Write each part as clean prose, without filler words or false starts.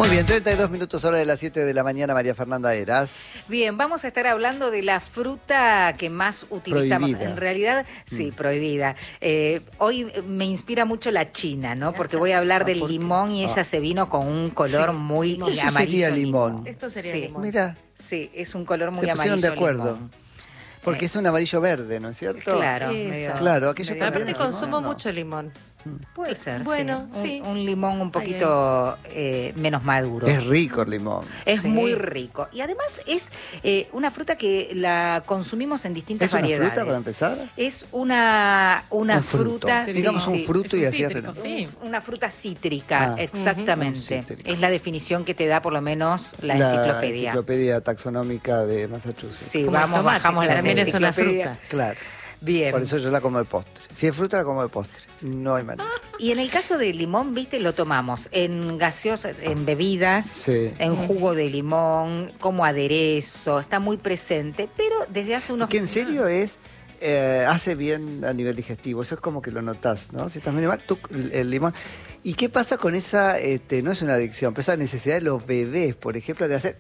Muy bien, 32 minutos hora de las 7 de la mañana, María Fernanda Heras. Bien, vamos a estar hablando de la fruta que más utilizamos. Prohibida. En realidad, sí, prohibida. Hoy me inspira mucho la China, ¿no? Porque voy a hablar del ¿por qué? limón y ella se vino con un color muy Eso amarillo. sería limón. Esto sería Sí. limón. Mira, Sí, es un color muy se pusieron amarillo. de acuerdo. limón. Porque es un amarillo verde, ¿no es cierto? Claro, Eso. medio- Claro, aquello medio también Aparte no, consumo no. mucho limón. Puede ser, Bueno, sí. sí. Un limón un poquito menos maduro. Es rico el limón. Es Sí. muy rico. Y además es una fruta que la consumimos en distintas ¿Es una variedades. fruta para empezar? Es una Un fruto. fruta... Digamos un fruto y así cítrico, sí. Una fruta cítrica, Ah. exactamente. Un cítrico. Es la definición que te da por lo menos la enciclopedia. Enciclopedia taxonómica de Massachusetts. Sí, Como el vamos, tomate, bajamos que la también es una enciclopedia. fruta. Claro, Bien. por eso yo la como de postre. Si es fruta, la como de postre. No hay manera. Y en el caso del limón, viste, lo tomamos en gaseosas, en bebidas, Sí. en jugo de limón, como aderezo, está muy presente, pero desde hace unos... Que en serio es, hace bien a nivel digestivo, eso es como que lo notás, ¿no? Si estás medio mal, el limón. ¿Y qué pasa con esa, no es una adicción, pero esa necesidad de los bebés, por ejemplo, de hacer,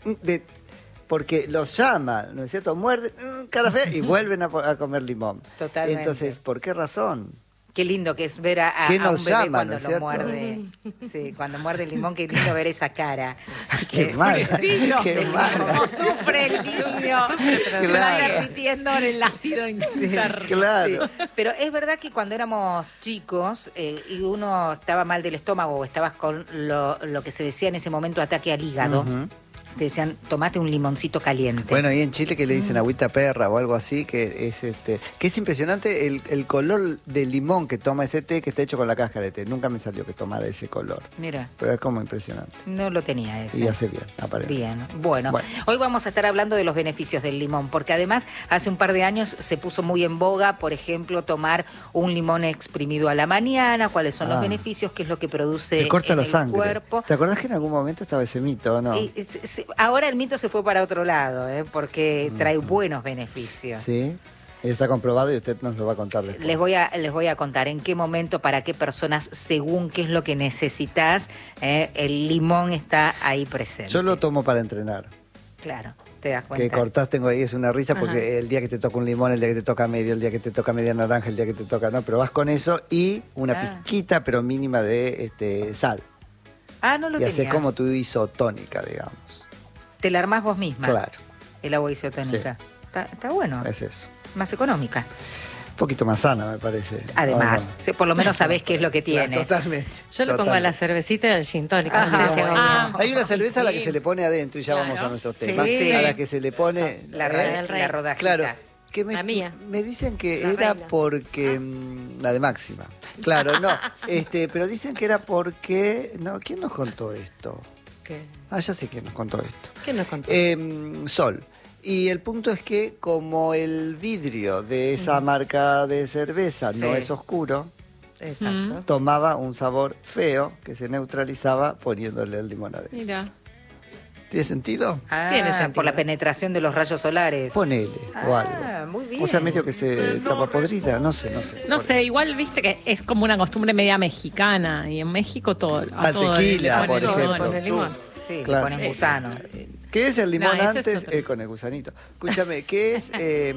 porque los llama, ¿no es cierto? Muerden, cara fea, y vuelven a comer limón. Totalmente. Entonces, ¿por qué razón? Qué lindo que es ver a ¿Qué un nos bebé llama, cuando no es lo cierto? muerde. Sí, cuando muerde el limón, qué lindo ver esa cara. Qué mal, Pobrecito. qué mal. ¿Cómo sufre el niño? Sufre, pero Se Claro. va derritiendo en el ácido interno. Claro. Sí, pero es verdad que cuando éramos chicos y uno estaba mal del estómago o estabas con lo que se decía en ese momento ataque al hígado, Ujú. te decían, tomate un limoncito caliente. Bueno, y en Chile que le dicen agüita perra o algo así, que es impresionante el color del limón que toma ese té que está hecho con la cáscara de té. Nunca me salió que tomara ese color, Mira, pero es como impresionante. no lo tenía ese. Y hace bien, aparentemente. Bien, bueno, hoy vamos a estar hablando de los beneficios del limón, porque además hace un par de años se puso muy en boga, por ejemplo, tomar un limón exprimido a la mañana, cuáles son los beneficios, qué es lo que produce Te corta en la el sangre. cuerpo. ¿Te acordás que en algún momento estaba ese mito o no? Ahora el mito se fue para otro lado, porque trae buenos beneficios. Sí, está comprobado y usted nos lo va a contar después. Les voy a contar en qué momento, para qué personas, según qué es lo que necesitas, el limón está ahí presente. Yo lo tomo para entrenar. Claro, te das cuenta. Que cortás, tengo ahí, es una risa porque el día que te toca un limón, el día que te toca medio, el día que te toca media naranja, el día que te toca, no, pero vas con eso y una pizquita pero mínima de sal. Ah, no lo Y haces tenía. como tu isotónica, digamos. Te la armás vos misma. Claro, El agua isotónica. Está bueno. es eso. Más económica. Un poquito más sana, me parece. Además, ¿O no? sí, por lo menos sabés qué es lo que tiene. Claro, totalmente. Yo le pongo a la cervecita y al gin tonic. No sé si hago Ah, bien. Hay una cerveza a la que Sí. se le pone adentro y ya Claro. vamos a nuestros Sí. temas. Sí. A la que se le pone... La, del rey. la rodajita. Claro, que La mía. me dicen que La era reina. porque la de Máxima. Claro, no, pero dicen que era porque no, ¿quién nos contó esto? ¿Qué? Ah, ya sé quién nos contó esto. ¿Qué nos contó? Sol. Y el punto es que como el vidrio de esa marca de cerveza no Sí. es oscuro, Exacto. tomaba un sabor feo que se neutralizaba poniéndole el limón adentro. Mira. ¿Tiene sentido? Ah, Tiene sentido. por la penetración de los rayos solares. Ponele o algo. Muy bien. O sea, medio que se tapa podrida, no sé. No sé, igual viste que es como una costumbre media mexicana y en México todo. Al todo tequila, le por ponen ejemplo. limón. Con el limón. Sí, Claro. le pones gusano. ¿Qué es el limón No, ese es antes? otro. Con el gusanito. Escúchame, ¿qué es?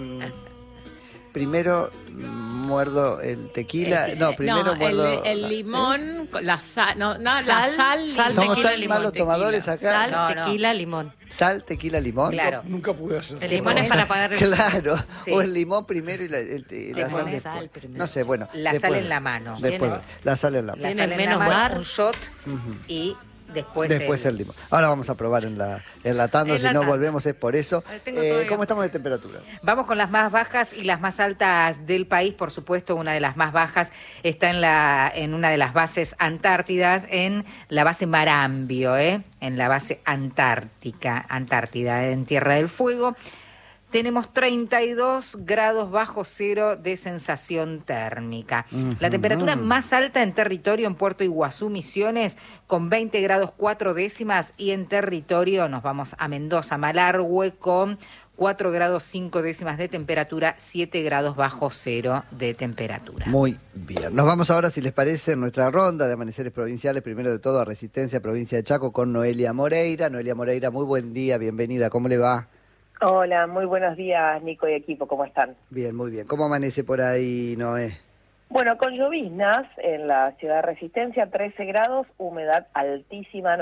Primero muerdo el tequila. No, primero No, muerdo. el limón, la sal, la Sal, sal, sal, Somos tequila, tan limón, malos tequila. tomadores acá. Sal, No, no. tequila, limón. Sal, tequila, limón. Claro. Nunca pude hacer. El limón es para pagar el... Claro. Sí. O el limón primero y la sal pones después. sal primero. No sé, bueno. La después. sal en la mano. Después. Tiene- La sal en la mano. La Tiene sal en la menos mano, mar. un shot y después, Después el limón. Ahora vamos a probar en la tanda, En si la no tanda. volvemos es por eso. Tengo todavía. ¿Cómo estamos de temperatura? Vamos con las más bajas y las más altas del país. Por supuesto, una de las más bajas está en una de las bases antártidas, en la base Marambio, en la base Antártida, en Tierra del Fuego. Tenemos 32 grados bajo cero de sensación térmica. La temperatura más alta en territorio en Puerto Iguazú, Misiones, con 20 grados 4 décimas. Y en territorio nos vamos a Mendoza, Malargüe, con 4 grados 5 décimas de temperatura, 7 grados bajo cero de temperatura. Muy bien. Nos vamos ahora, si les parece, en nuestra ronda de amaneceres provinciales, primero de todo a Resistencia, provincia de Chaco, con Noelia Moreira. Noelia Moreira, muy buen día, bienvenida, ¿cómo le va? Hola, muy buenos días, Nico y equipo, ¿cómo están? Bien, muy bien. ¿Cómo amanece por ahí, Noé? Bueno, con lloviznas en la ciudad de Resistencia, 13 grados, humedad altísima,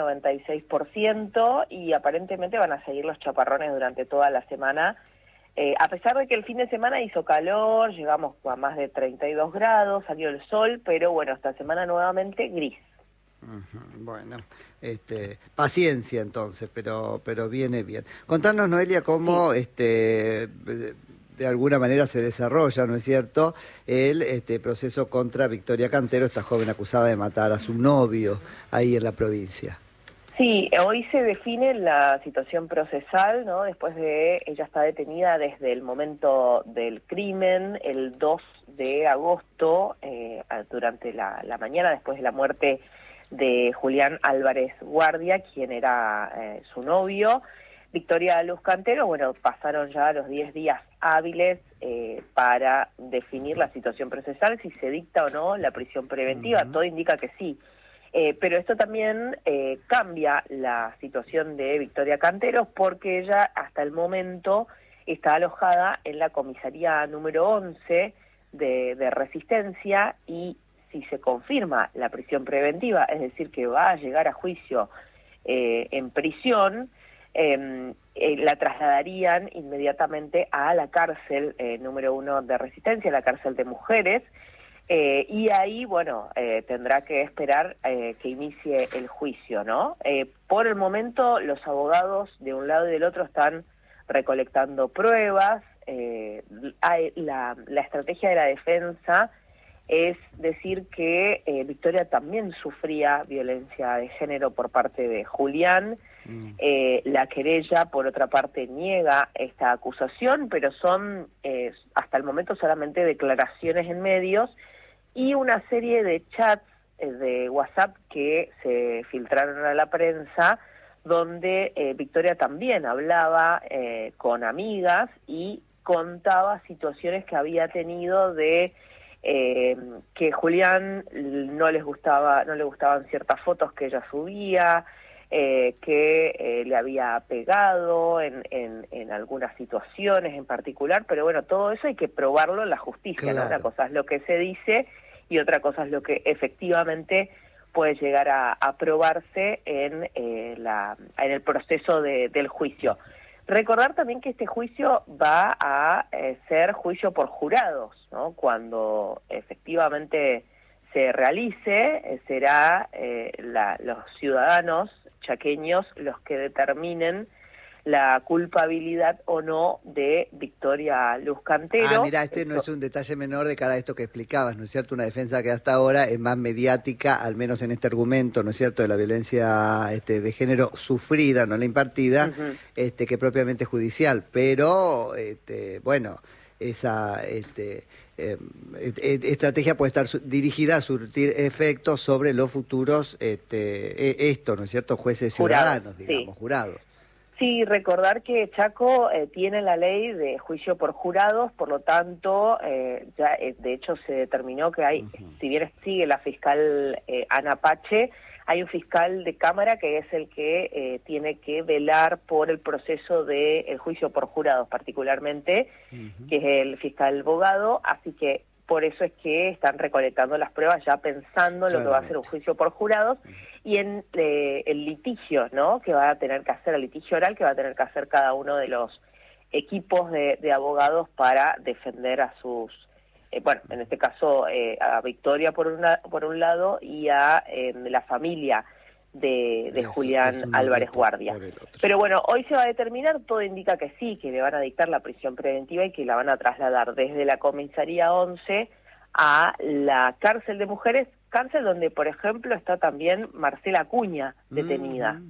96%, y aparentemente van a seguir los chaparrones durante toda la semana. A pesar de que el fin de semana hizo calor, llegamos a más de 32 grados, salió el sol, pero bueno, esta semana nuevamente gris. Bueno, paciencia entonces, pero viene bien. Contanos, Noelia, cómo de alguna manera se desarrolla, ¿no es cierto?, el proceso contra Victoria Cantero, esta joven acusada de matar a su novio ahí en la provincia. Sí, hoy se define la situación procesal, ¿no? Después de, ella está detenida desde el momento del crimen, el 2 de agosto, durante la mañana, después de la muerte de Julián Álvarez Guardia, quien era su novio. Victoria Luz Cantero, bueno, pasaron ya los 10 días hábiles para definir la situación procesal, si se dicta o no la prisión preventiva. Todo indica que sí. Pero esto también cambia la situación de Victoria Cantero, porque ella hasta el momento está alojada en la comisaría número 11 de Resistencia, y si se confirma la prisión preventiva, es decir, que va a llegar a juicio en prisión, la trasladarían inmediatamente a la cárcel número 1 de Resistencia, la cárcel de mujeres, y ahí, bueno, tendrá que esperar que inicie el juicio, ¿no? Por el momento, los abogados de un lado y del otro están recolectando pruebas. La estrategia de la defensa es decir que Victoria también sufría violencia de género por parte de Julián. La querella, por otra parte, niega esta acusación, pero son hasta el momento solamente declaraciones en medios y una serie de chats de WhatsApp que se filtraron a la prensa, donde Victoria también hablaba con amigas y contaba situaciones que había tenido de que Julián no le gustaban ciertas fotos que ella subía, que le había pegado en algunas situaciones en particular, pero bueno, todo eso hay que probarlo en la justicia, claro, ¿no? Una cosa es lo que se dice y otra cosa es lo que efectivamente puede llegar a probarse en el proceso del juicio. Recordar también que este juicio va a ser juicio por jurados, ¿no? Cuando efectivamente se realice, será los ciudadanos chaqueños los que determinen la culpabilidad o no de Victoria Luz Cantero. Mira, no es un detalle menor de cara a esto que explicabas, ¿no es cierto? Una defensa que hasta ahora es más mediática, al menos en este argumento, ¿no es cierto?, de la violencia de género sufrida, no la impartida, que propiamente judicial. Pero, bueno, esa estrategia puede estar dirigida a surtir efectos sobre los futuros, ¿no es cierto?, jueces ciudadanos, digamos, sí, jurados. Sí, recordar que Chaco tiene la ley de juicio por jurados, por lo tanto, ya de hecho se determinó que hay, si bien sigue la fiscal Ana Pache, hay un fiscal de Cámara que es el que tiene que velar por el proceso del juicio por jurados particularmente, que es el fiscal Bogado, así que por eso es que están recolectando las pruebas ya pensando en lo que va a ser un juicio por jurados y en el litigio, ¿no?, que va a tener que hacer, el litigio oral que va a tener que hacer cada uno de los equipos de abogados para defender a sus, bueno, en este caso a Victoria por un lado y a la familia de Julián Álvarez Guardia. Pero bueno, hoy se va a determinar, todo indica que sí, que le van a dictar la prisión preventiva y que la van a trasladar desde la comisaría 11 a la cárcel de mujeres, cárcel donde, por ejemplo, está también Marcela Acuña detenida.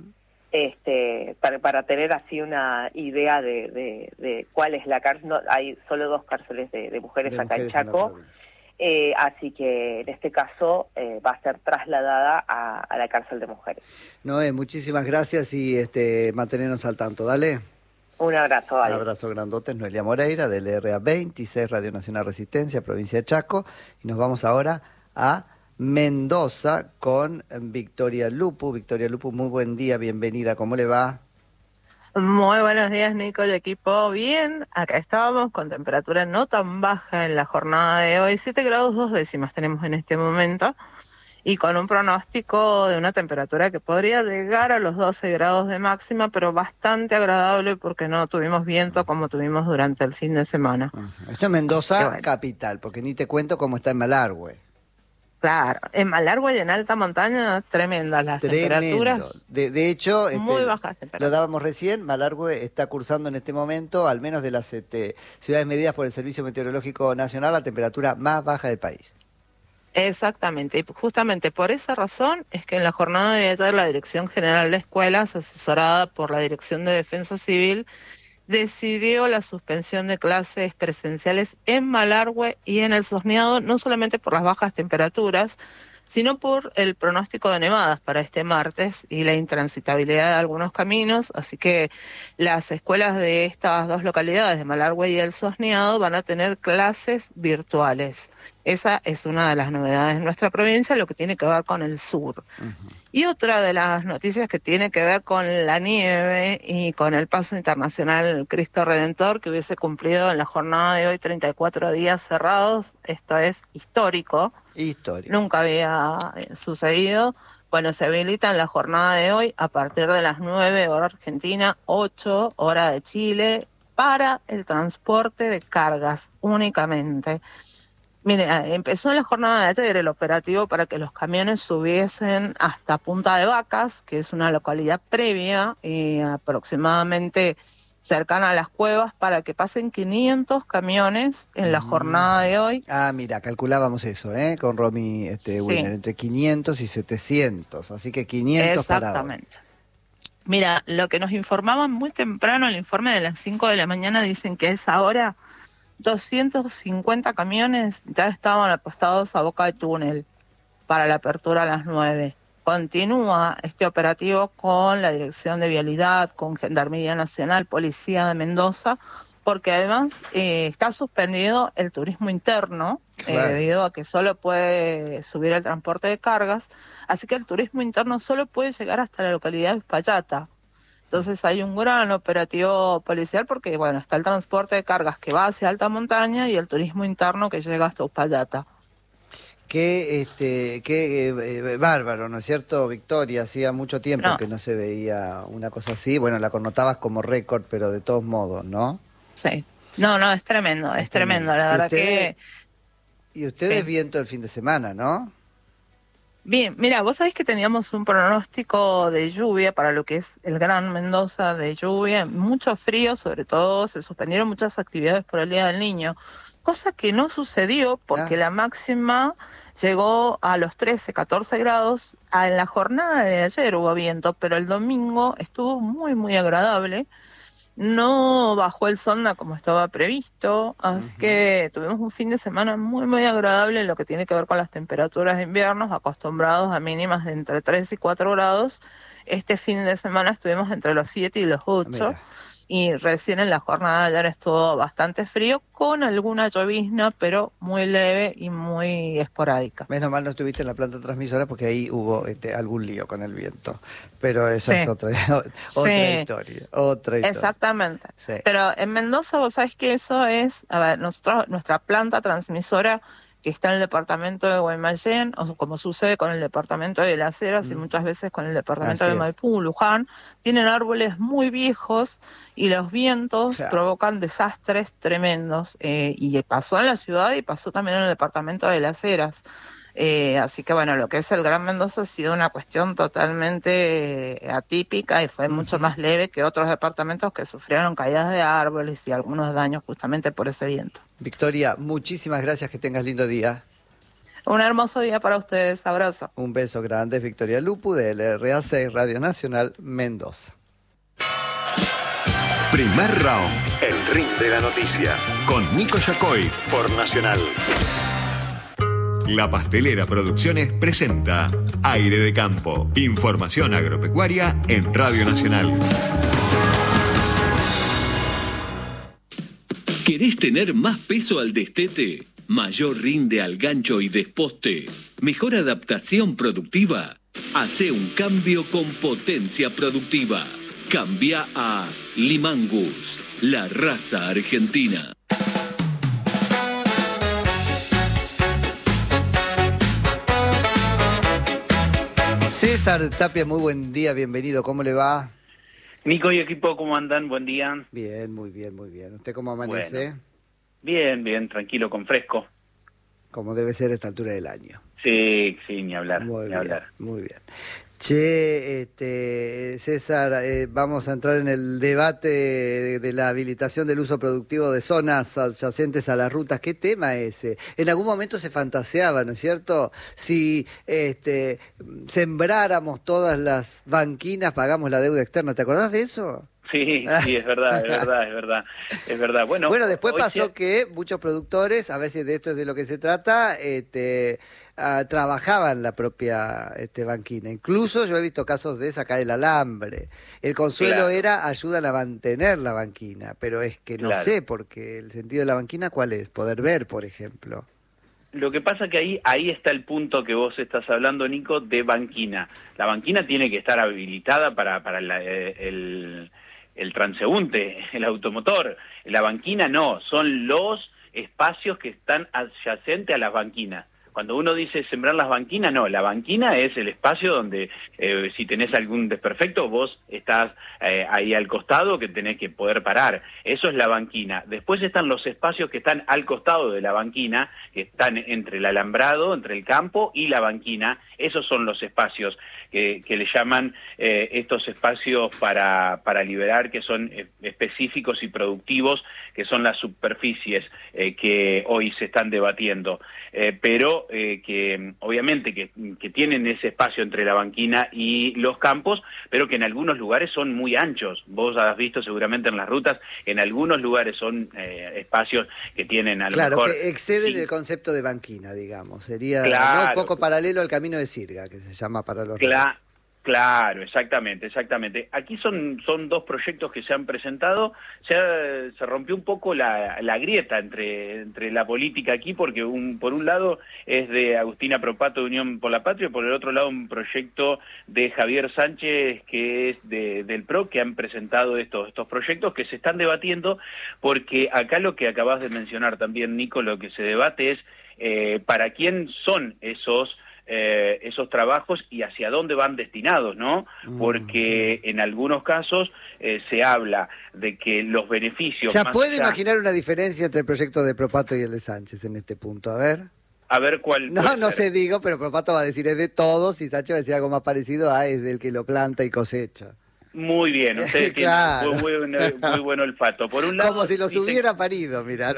Para tener así una idea de cuál es la cárcel. No, hay solo 2 cárceles de mujeres acá en Chaco. Así que en este caso va a ser trasladada a la cárcel de mujeres. Noé, muchísimas gracias y mantenernos al tanto. Dale. Un abrazo, Un vale. abrazo grandote, es Noelia Moreira, del RA 26, Radio Nacional Resistencia, provincia de Chaco. Y nos vamos ahora a Mendoza con Victoria Lupu. Victoria Lupu, muy buen día, bienvenida, ¿cómo le va? Muy buenos días, Nico y equipo. Bien, acá estábamos con temperatura no tan baja en la jornada de hoy, 7 grados 2 décimas tenemos en este momento, y con un pronóstico de una temperatura que podría llegar a los 12 grados de máxima, pero bastante agradable porque no tuvimos viento como tuvimos durante el fin de semana. Esto es Mendoza, Qué bueno. capital, porque ni te cuento cómo está en Malargüe. Claro, en Malargüe y en alta montaña, tremendas las temperaturas, De hecho, muy bajas lo temperaturas. dábamos recién, Malargüe está cursando en este momento, al menos de las ciudades medidas por el Servicio Meteorológico Nacional, la temperatura más baja del país. Exactamente, y justamente por esa razón es que en la jornada de ayer la Dirección General de Escuelas, asesorada por la Dirección de Defensa Civil, decidió la suspensión de clases presenciales en Malargüe y en el Sosneado, no solamente por las bajas temperaturas, sino por el pronóstico de nevadas para este martes y la intransitabilidad de algunos caminos, así que las escuelas de estas dos localidades, de Malargüe y el Sosneado, van a tener clases virtuales. Esa es una de las novedades de nuestra provincia, lo que tiene que ver con el sur. Y otra de las noticias que tiene que ver con la nieve y con el paso internacional Cristo Redentor, que hubiese cumplido en la jornada de hoy 34 días cerrados. Esto es histórico. Nunca había sucedido. Bueno, se habilita en la jornada de hoy a partir de las 9 hora Argentina, 8 hora de Chile, para el transporte de cargas únicamente. Mire, empezó en la jornada de ayer el operativo para que los camiones subiesen hasta Punta de Vacas, que es una localidad previa y aproximadamente cercana a las cuevas, para que pasen 500 camiones en la jornada de hoy. Ah, mira, calculábamos eso, con Romy Sí. Wiener, entre 500 y 700, así que 500 Exactamente. para hoy. Mira, lo que nos informaban muy temprano, el informe de las 5 de la mañana, dicen que a esa hora 250 camiones ya estaban apostados a boca de túnel para la apertura a las 9. Continúa este operativo con la Dirección de Vialidad, con Gendarmería Nacional, Policía de Mendoza, porque además está suspendido el turismo interno, Claro. debido a que solo puede subir el transporte de cargas, así que el turismo interno solo puede llegar hasta la localidad de Uspallata. Entonces hay un gran operativo policial porque, bueno, está el transporte de cargas que va hacia alta montaña y el turismo interno que llega hasta Uspallata. Qué bárbaro, ¿no es cierto, Victoria? Hacía mucho tiempo No. que no se veía una cosa así. Bueno, la connotabas como récord, pero de todos modos, ¿no? Sí. No, es tremendo, es tremendo. La verdad que... Y ustedes Sí. viento el fin de semana, ¿no? Bien, mira, vos sabés que teníamos un pronóstico de lluvia para lo que es el Gran Mendoza, de lluvia, mucho frío, sobre todo se suspendieron muchas actividades por el Día del Niño, cosa que no sucedió porque la máxima llegó a los 13, 14 grados. En la jornada de ayer hubo viento, pero el domingo estuvo muy, muy agradable. No bajó el sonda como estaba previsto, así que tuvimos un fin de semana muy, muy agradable en lo que tiene que ver con las temperaturas de invierno, acostumbrados a mínimas de entre 3 y 4 grados. Este fin de semana estuvimos entre los 7 y los 8. Mira. Y recién en la jornada de ayer estuvo bastante frío, con alguna llovizna, pero muy leve y muy esporádica. Menos mal no estuviste en la planta transmisora porque ahí hubo algún lío con el viento. Pero esa Sí. es otra Sí. historia. Otra historia. Exactamente. Sí. Pero en Mendoza, vos sabés que eso es, a ver, nuestra planta transmisora que está en el departamento de Guaymallén, o como sucede con el departamento de Las Heras y muchas veces con el departamento Así de es. Maipú, Luján, tienen árboles muy viejos y los vientos Claro. provocan desastres tremendos. Y pasó en la ciudad y pasó también en el departamento de Las Heras. Así que bueno, lo que es el Gran Mendoza ha sido una cuestión totalmente atípica y fue mucho más leve que otros departamentos que sufrieron caídas de árboles y algunos daños justamente por ese viento. Victoria, muchísimas gracias, que tengas lindo día. Un hermoso día para ustedes, abrazo. Un beso grande, Victoria Lupu, del RA6 Radio Nacional Mendoza. Primer round, el ring de la noticia, con Nico Yacoy por Nacional. La Pastelera Producciones presenta Aire de Campo. Información agropecuaria en Radio Nacional. ¿Querés tener más peso al destete? ¿Mayor rinde al gancho y desposte? ¿Mejor adaptación productiva? Hacé un cambio con potencia productiva. Cambia a Limangus, la raza argentina. César Tapia, muy buen día, bienvenido, ¿cómo le va? Nico y equipo, ¿cómo andan? Buen día. Bien, muy bien, muy bien. ¿Usted cómo amanece? Bueno, bien, tranquilo, con fresco. Como debe ser a esta altura del año. Sí, ni hablar, Muy ni bien, hablar. muy bien. Che, César, vamos a entrar en el debate de la habilitación del uso productivo de zonas adyacentes a las rutas. ¿Qué tema ese? En algún momento se fantaseaba, ¿no es cierto? Si sembráramos todas las banquinas, pagamos la deuda externa. ¿Te acordás de eso? Sí, es verdad. Bueno, después pasó que muchos productores, a ver si de esto es de lo que se trata, trabajaban la propia banquina. Incluso yo he visto casos de sacar el alambre. El consuelo era ayudan a mantener la banquina, pero es que no sé, porque el sentido de la banquina, ¿cuál es? Poder ver, por ejemplo. Lo que pasa que ahí está el punto que vos estás hablando, Nico, de banquina. La banquina tiene que estar habilitada para el transeúnte, el automotor. La banquina no, son los espacios que están adyacentes a las banquinas. Cuando uno dice sembrar las banquinas, no, la banquina es el espacio donde si tenés algún desperfecto, vos estás ahí al costado que tenés que poder parar. Eso es la banquina. Después están los espacios que están al costado de la banquina, que están entre el alambrado, entre el campo y la banquina. Esos son los espacios que le llaman estos espacios para liberar, que son específicos y productivos, que son las superficies que hoy se están debatiendo. Pero que obviamente que tienen ese espacio entre la banquina y los campos, pero que en algunos lugares son muy anchos. Vos has visto seguramente en las rutas, en algunos lugares son espacios que tienen a lo mejor... Claro, que exceden el concepto de banquina, digamos. Sería un poco paralelo al camino de Sirga, que se llama para los... Claro, exactamente. Aquí son dos proyectos que se han presentado. Se rompió un poco la grieta entre la política aquí, porque por un lado es de Agustina Propato de Unión por la Patria, y por el otro lado un proyecto de Javier Sánchez, que es del PRO, que han presentado estos proyectos que se están debatiendo, porque acá lo que acabas de mencionar también, Nico, lo que se debate es para quién son esos trabajos y hacia dónde van destinados, ¿no? Porque en algunos casos se habla de que los beneficios... Ya puede imaginar una diferencia entre el proyecto de Propato y el de Sánchez en este punto, a ver cuál... No sé, digo, pero Propato va a decir es de todos y Sánchez va a decir algo más parecido a es del que lo planta y cosecha. Muy bien, usted claro. tiene muy buen olfato. Por un lado, como si los hubiera parido, mirá.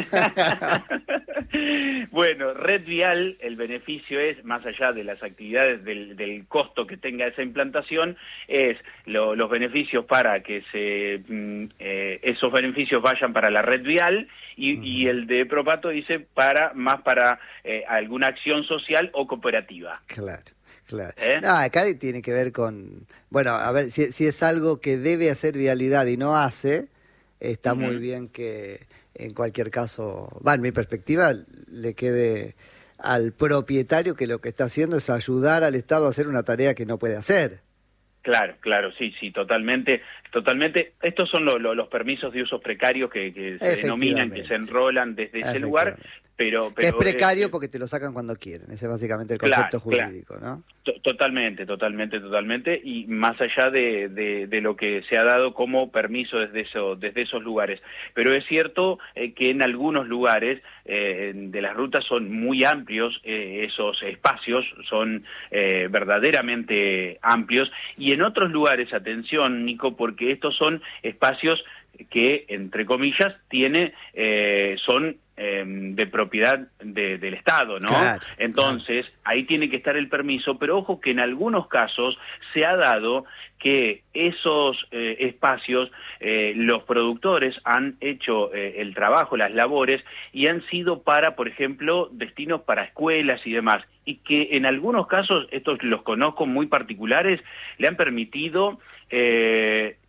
Bueno, Red Vial, el beneficio es, más allá de las actividades del costo que tenga esa implantación, es los beneficios para que esos beneficios vayan para la Red Vial y el de Propato dice para alguna acción social o cooperativa. Claro. No, acá tiene que ver con... Bueno, a ver, si es algo que debe hacer vialidad y no hace, está muy bien que en cualquier caso, en mi perspectiva, le quede al propietario que lo que está haciendo es ayudar al Estado a hacer una tarea que no puede hacer. Claro, sí, totalmente. Estos son los permisos de usos precarios que se denominan, que se enrolan desde ese lugar, pero que es precario porque te lo sacan cuando quieren. Ese es básicamente el concepto jurídico, ¿no? Totalmente, y más allá de lo que se ha dado como permiso desde esos lugares. Pero es cierto que en algunos lugares de las rutas son muy amplios, esos espacios son verdaderamente amplios, y en otros lugares, atención, Nico, porque estos son espacios que, entre comillas, son de propiedad del Estado, ¿no? Claro, entonces, ahí tiene que estar el permiso, pero ojo que en algunos casos se ha dado que esos espacios, los productores han hecho el trabajo, las labores, y han sido para, por ejemplo, destinos para escuelas y demás, y que en algunos casos, estos los conozco muy particulares, le han permitido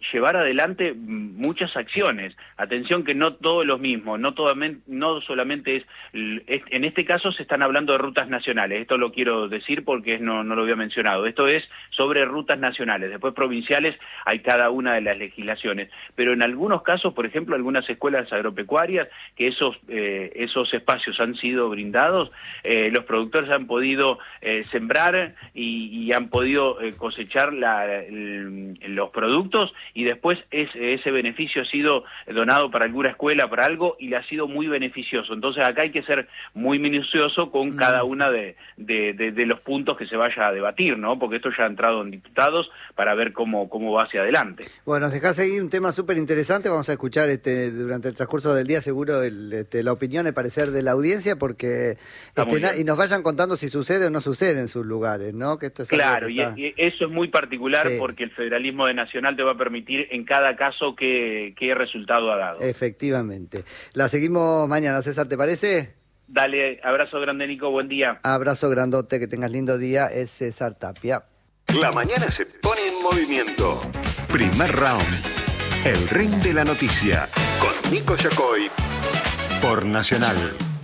llevar adelante muchas acciones. Atención que no todo es lo mismo, no solamente es, en este caso se están hablando de rutas nacionales, esto lo quiero decir porque no lo había mencionado, esto es sobre rutas nacionales, después provinciales hay cada una de las legislaciones, pero en algunos casos, por ejemplo, algunas escuelas agropecuarias, que esos espacios han sido brindados, los productores han podido sembrar y han podido cosechar los productos y después ese beneficio ha sido donado para alguna escuela, para algo, y le ha sido muy beneficioso. Entonces acá hay que ser muy minucioso con cada una de los puntos que se vaya a debatir, ¿no? Porque esto ya ha entrado en diputados para ver cómo va hacia adelante. Bueno, nos dejás seguir un tema súper interesante, vamos a escuchar durante el transcurso del día seguro la opinión, el parecer de la audiencia, porque y nos vayan contando si sucede o no sucede en sus lugares, ¿no? Que esto es claro, y eso es muy particular porque el federalismo de nacional te va a permitir en cada caso qué resultado ha dado. Efectivamente. La seguimos mañana, César, ¿te parece? Dale, abrazo grande, Nico, buen día. Abrazo grandote, que tengas lindo día, es César Tapia. La mañana se pone en movimiento. Primer round. El ring de la noticia. Con Nico Yacoy. Por Nacional.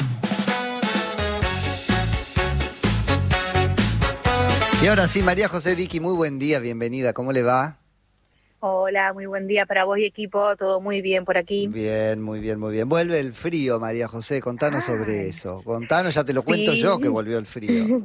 Y ahora sí, María José Diqui, muy buen día, bienvenida, ¿cómo le va? Hola, muy buen día para vos y equipo, todo muy bien por aquí. Bien, muy bien, muy bien. Vuelve el frío, María José, contanos sobre eso. Contanos, ya te lo cuento yo que volvió el frío.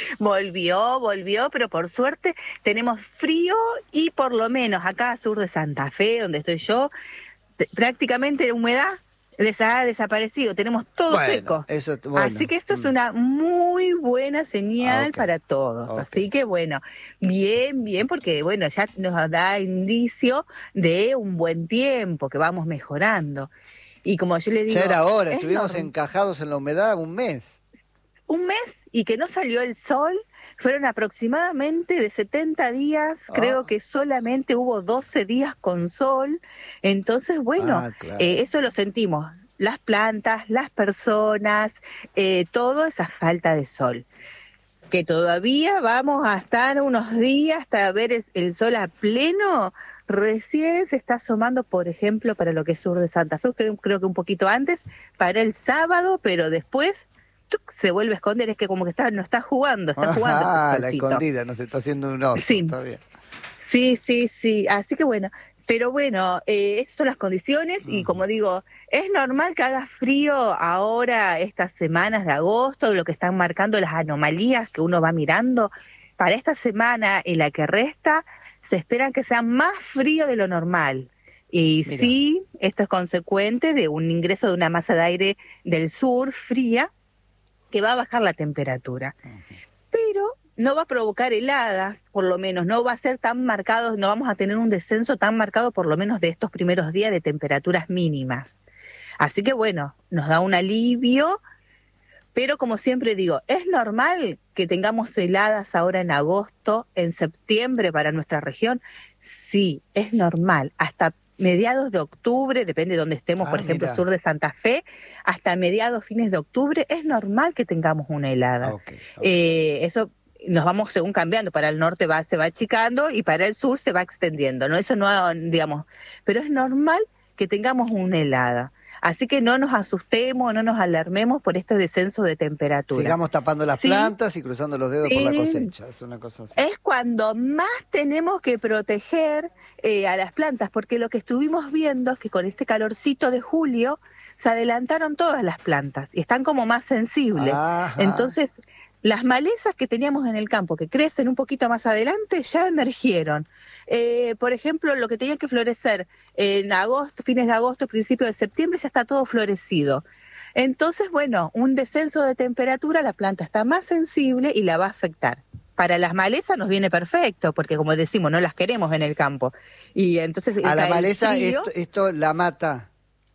Volvió, pero por suerte tenemos frío y por lo menos acá sur de Santa Fe, donde estoy yo, prácticamente humedad ha desaparecido, tenemos todo seco. Así que esto es una muy buena señal para todos. Así que bueno, bien, porque bueno, ya nos da indicio de un buen tiempo, que vamos mejorando. Y como yo le digo... Ya era hora, estuvimos encajados en la humedad un mes. Un mes y que no salió el sol. Fueron aproximadamente de 70 días, creo que solamente hubo 12 días con sol. Entonces, bueno, eso lo sentimos. Las plantas, las personas, toda esa falta de sol. Que todavía vamos a estar unos días hasta ver el sol a pleno. Recién se está asomando, por ejemplo, para lo que es sur de Santa Fe, creo que un poquito antes, para el sábado, pero después... se vuelve a esconder, es que como que no está jugando, la escondida, nos está haciendo un oso, está bien. Sí, así que bueno, pero bueno, esas son las condiciones y como digo, es normal que haga frío ahora, estas semanas de agosto, lo que están marcando las anomalías que uno va mirando. Para esta semana y la que resta, se esperan que sea más frío de lo normal. Y sí, esto es consecuente de un ingreso de una masa de aire del sur fría, que va a bajar la temperatura, pero no va a provocar heladas, por lo menos, no va a ser tan marcado, no vamos a tener un descenso tan marcado por lo menos de estos primeros días de temperaturas mínimas. Así que bueno, nos da un alivio, pero como siempre digo, ¿es normal que tengamos heladas ahora en agosto, en septiembre para nuestra región? Sí, es normal, hasta mediados de octubre, depende de donde estemos, por ejemplo, sur de Santa Fe, hasta mediados, fines de octubre, es normal que tengamos una helada. Eso nos vamos según cambiando, para el norte se va achicando y para el sur se va extendiendo, ¿no? Eso no, digamos, pero es normal que tengamos una helada. Así que no nos asustemos, no nos alarmemos por este descenso de temperatura. Sigamos tapando las plantas y cruzando los dedos por la cosecha, es una cosa así. Es cuando más tenemos que proteger a las plantas, porque lo que estuvimos viendo es que con este calorcito de julio se adelantaron todas las plantas y están como más sensibles. Entonces, las malezas que teníamos en el campo, que crecen un poquito más adelante, ya emergieron. Por ejemplo, lo que tenía que florecer en agosto, fines de agosto, principios de septiembre, ya está todo florecido. Entonces, bueno, un descenso de temperatura, la planta está más sensible y la va a afectar. Para las malezas nos viene perfecto, porque como decimos, no las queremos en el campo. Y entonces a la maleza esto la mata.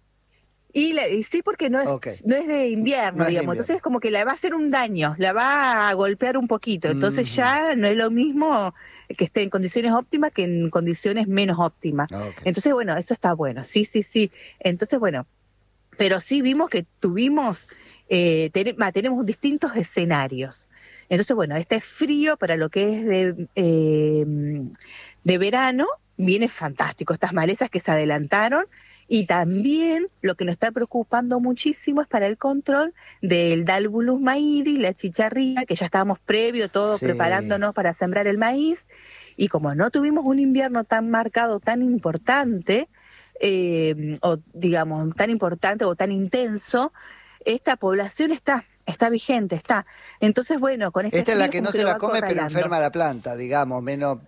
Y sí, porque no es de invierno, digamos. Entonces es como que la va a hacer un daño, la va a golpear un poquito. Entonces ya no es lo mismo que esté en condiciones óptimas que en condiciones menos óptimas. Entonces, bueno, eso está bueno. Sí. Entonces, bueno, pero sí vimos que tenemos distintos escenarios. Entonces, bueno, este frío para lo que es de verano, viene fantástico, estas malezas que se adelantaron. Y también lo que nos está preocupando muchísimo es para el control del Dalbulus maidi, la chicharrita, que ya estábamos previo todos preparándonos para sembrar el maíz. Y como no tuvimos un invierno tan marcado, tan importante, o digamos, tan importante o tan intenso, esta población está vigente, está. Entonces, bueno, con esta es la que no se la come, pero enferma la planta, digamos, menos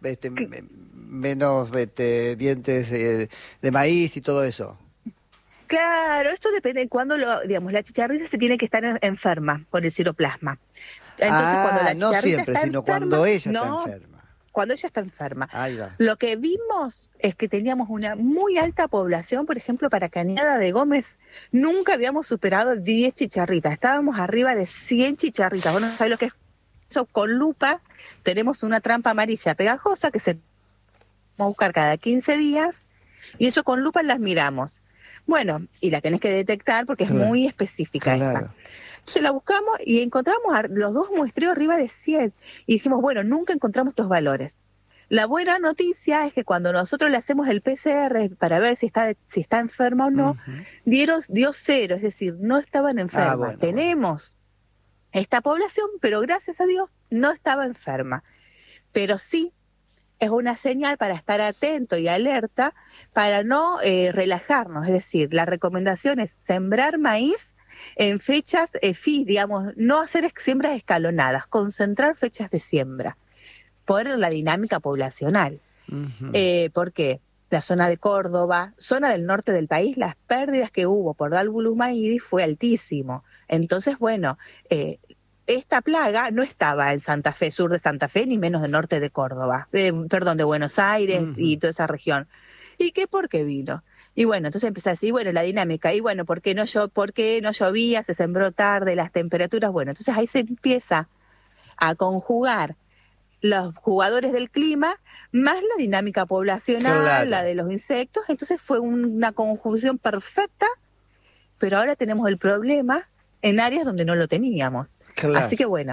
dientes de maíz y todo eso. Claro, esto depende de cuándo, digamos, la chicharrita se tiene que estar enferma por el ciroplasma. Entonces, cuando la no siempre, está sino enferma, cuando ella está enferma. Cuando ella está enferma. Ahí va. Lo que vimos es que teníamos una muy alta población, por ejemplo, para Cañada de Gómez, nunca habíamos superado 10 chicharritas, estábamos arriba de 100 chicharritas. Vos no sabés lo que es eso. Con lupa tenemos una trampa amarilla pegajosa que se vamos a buscar cada 15 días, y eso con lupa las miramos. Bueno, y la tenés que detectar porque es muy específica esta. Entonces la buscamos y encontramos los dos muestreos arriba de 100. Y dijimos, bueno, nunca encontramos estos valores. La buena noticia es que cuando nosotros le hacemos el PCR para ver si está enferma o no, dio 0, es decir, no estaban enfermas. Tenemos esta población, pero gracias a Dios no estaba enferma. Pero sí es una señal para estar atento y alerta, para no relajarnos. Es decir, la recomendación es sembrar maíz en fechas digamos, no hacer siembras escalonadas, concentrar fechas de siembra por la dinámica poblacional. Porque la zona de Córdoba, zona del norte del país, las pérdidas que hubo por Dalbulus maidi fue altísimo. Entonces, bueno, esta plaga no estaba en Santa Fe, sur de Santa Fe, ni menos del norte de Córdoba, de Buenos Aires y toda esa región. ¿Y qué por qué vino? Y bueno, entonces empezó así, bueno, la dinámica, y bueno, ¿por qué no llovía? Se sembró tarde, las temperaturas, bueno, entonces ahí se empieza a conjugar los jugadores del clima, más la dinámica poblacional, la de los insectos, entonces fue una conjunción perfecta, pero ahora tenemos el problema en áreas donde no lo teníamos. Así que bueno,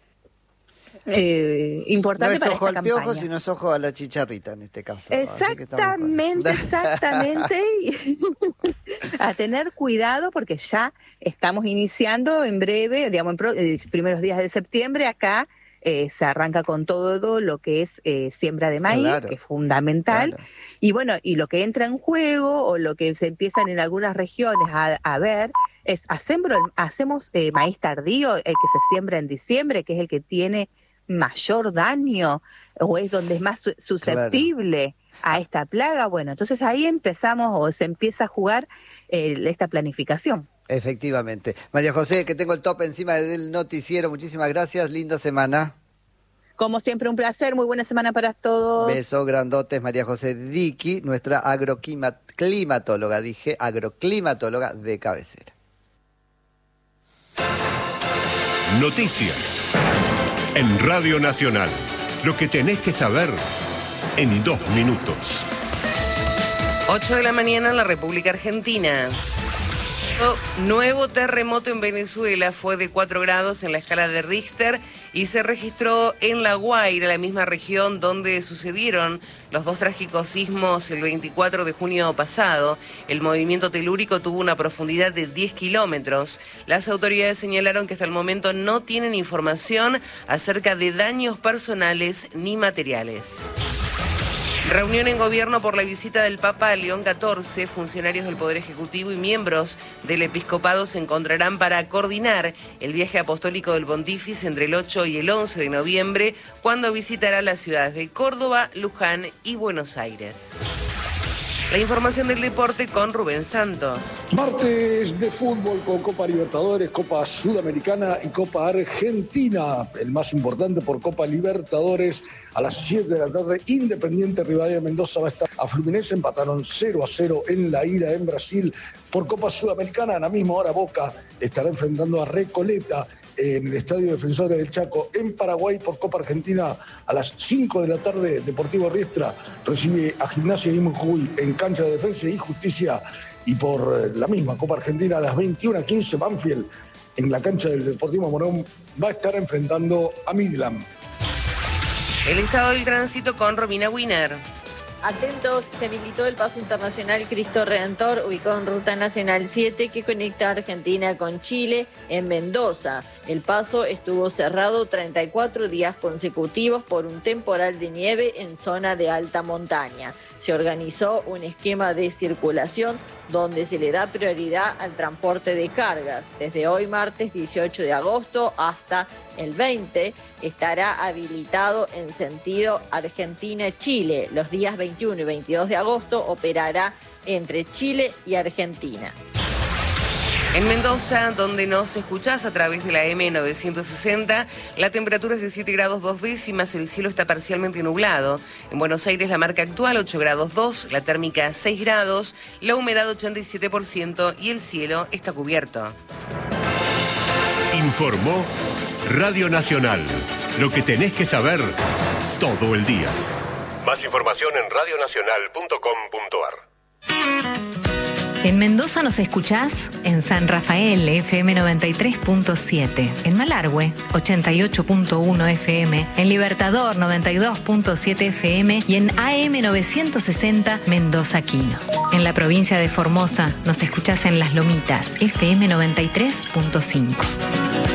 importante para esta campaña. No es ojo al piojo, sino es ojo a la chicharrita en este caso. Exactamente. A tener cuidado porque ya estamos iniciando en breve, digamos, en primeros días de septiembre, acá se arranca con todo lo que es siembra de maíz, que es fundamental. Y bueno, y lo que entra en juego o lo que se empiezan en algunas regiones a ver es, hacemos maíz tardío, el que se siembra en diciembre, que es el que tiene mayor daño o es donde es más susceptible a esta plaga. Bueno, entonces ahí empezamos o se empieza a jugar esta planificación. Efectivamente. María José, que tengo el top encima del noticiero, muchísimas gracias, linda semana. Como siempre, un placer, muy buena semana para todos. Besos grandotes, María José Diqui, nuestra agroclimatóloga de cabecera. Noticias en Radio Nacional. Lo que tenés que saber en 2 minutos. 8 de la mañana en la República Argentina. Nuevo terremoto en Venezuela, fue de 4 grados en la escala de Richter y se registró en La Guaira, la misma región donde sucedieron los 2 trágicos sismos el 24 de junio pasado. El movimiento telúrico tuvo una profundidad de 10 kilómetros. Las autoridades señalaron que hasta el momento no tienen información acerca de daños personales ni materiales. Reunión en gobierno por la visita del Papa a León XIV. Funcionarios del Poder Ejecutivo y miembros del Episcopado se encontrarán para coordinar el viaje apostólico del Pontífice entre el 8 y el 11 de noviembre, cuando visitará las ciudades de Córdoba, Luján y Buenos Aires. La información del deporte con Rubén Santos. Martes de fútbol con Copa Libertadores, Copa Sudamericana y Copa Argentina. El más importante por Copa Libertadores a las 7 de la tarde. Independiente Rivadavia Mendoza va a estar a Fluminense. Empataron 0-0 en La Ira, en Brasil. Por Copa Sudamericana, a la misma hora Boca estará enfrentando a Recoleta en el Estadio Defensores del Chaco. En Paraguay, por Copa Argentina, a las 5 de la tarde, Deportivo Riestra recibe a Gimnasia y Jujuy en cancha de Defensa y Justicia. Y por la misma Copa Argentina, a las 21:15, Banfield en la cancha del Deportivo Morón va a estar enfrentando a Midland. El estado del tránsito con Romina Wiener. Atentos, se habilitó el paso internacional Cristo Redentor, ubicado en Ruta Nacional 7, que conecta Argentina con Chile en Mendoza. El paso estuvo cerrado 34 días consecutivos por un temporal de nieve en zona de alta montaña. Se organizó un esquema de circulación donde se le da prioridad al transporte de cargas. Desde hoy, martes 18 de agosto, hasta el 20, estará habilitado en sentido Argentina-Chile. Los días 21 y 22 de agosto operará entre Chile y Argentina. En Mendoza, donde nos escuchás a través de la M960, la temperatura es de 7 grados 2 décimas, el cielo está parcialmente nublado. En Buenos Aires la marca actual 8 grados 2, la térmica 6 grados, la humedad 87% y el cielo está cubierto. Informó Radio Nacional. Lo que tenés que saber todo el día. Más información en radionacional.com.ar. En Mendoza nos escuchás en San Rafael, FM 93.7, en Malargüe, 88.1 FM, en Libertador, 92.7 FM y en AM 960 Mendoza Quino. En la provincia de Formosa nos escuchás en Las Lomitas, FM 93.5.